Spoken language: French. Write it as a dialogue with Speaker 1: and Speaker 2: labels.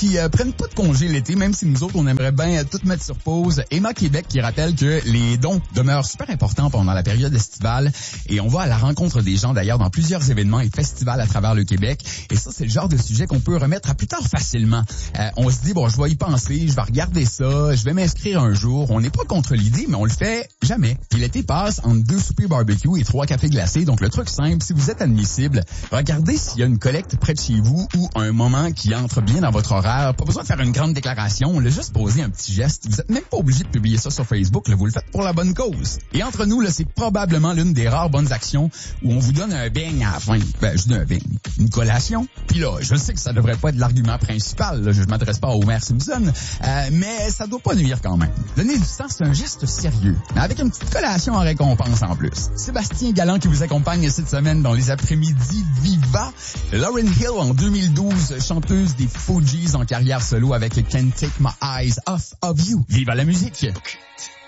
Speaker 1: qui prennent pas de congé l'été, même si nous autres, on aimerait bien tout mettre sur pause. Emma Québec qui rappelle que les dons demeurent super importants pendant la période estivale et on va à la rencontre des gens d'ailleurs dans plusieurs événements et festivals à travers le Québec. Et ça, c'est le genre de sujet qu'on peut remettre à plus tard facilement. On se dit, bon, je vais y penser, je vais regarder ça, je vais m'inscrire un jour. On n'est pas contre l'idée, mais on le fait jamais. Puis l'été passe entre 2 soupers barbecue et 3 cafés glacés. Donc le truc simple, si vous êtes admissible, regardez s'il y a une collecte près de chez vous ou un moment qui entre bien dans votre horaire. Pas besoin de faire une grande déclaration, on l'a juste posé un petit geste. Vous êtes même pas obligé de publier ça sur Facebook, là, vous le faites pour la bonne cause. Et entre nous, là, c'est probablement l'une des rares bonnes actions où on vous donne un beigne à la fin. Ben, je dis un beigne, une collation. Puis là, je sais que ça devrait pas être l'argument principal, là, je m'adresse pas à Homer Simpson, mais ça doit pas nuire quand même. Donner du sang, c'est un geste sérieux, mais avec une petite collation en récompense en plus. Sébastien Galland qui vous accompagne cette semaine dans les après-midi Viva. Lauryn Hill en 2012, chanteuse des Fugees en carrière solo avec Can't Take My Eyes Off of You. Viva la musique!